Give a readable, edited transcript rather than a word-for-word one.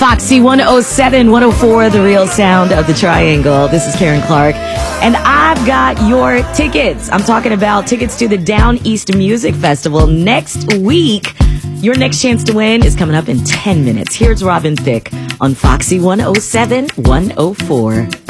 Foxy 107, 104, the real sound of the triangle. This is Karen Clark, and I've got your tickets. I'm talking about tickets to the Down East Music Festival next week. Your next chance to win is coming up in 10 minutes. Here's Robin Thicke on Foxy 107, 104.